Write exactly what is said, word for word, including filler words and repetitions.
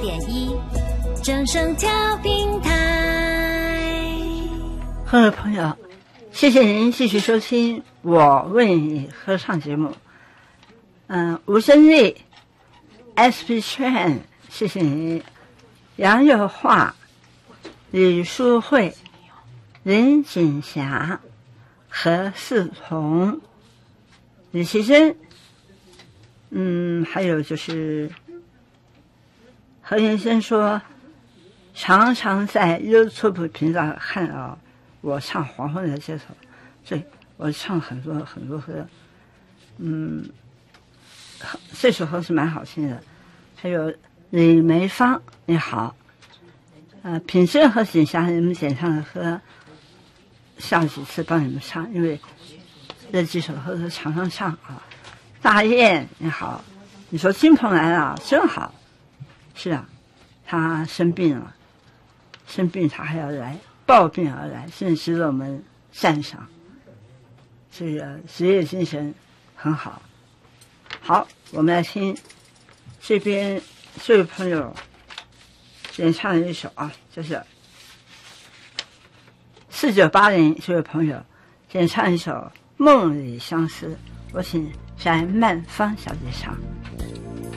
点一，正声调频台。 各位朋友，谢谢您继续收听我为你合唱节目。嗯，吴珍丽 S P 圈，谢谢你。杨友桦、李淑慧、任锦霞、何世彤、李奇珍，嗯，还有就是何云生说，常常在 YouTube 频道看到我唱《黄昏的街头》，所以我唱很多很多歌，嗯，这首歌是蛮好听的。还有李梅芳，你好，呃，品正和锦霞你们演唱的歌，下几次帮你们唱，因为这几首歌是常常唱啊。大雁你好，你说金鹏来了真好，是啊，他生病了，生病他还要来，抱病而来，真值得我们赞赏。这个职业精神很好。好，我们来听这边这位朋友演唱的一首啊，就是四九八零这位朋友演唱一首《梦里相思》，我请翟曼芳小姐唱。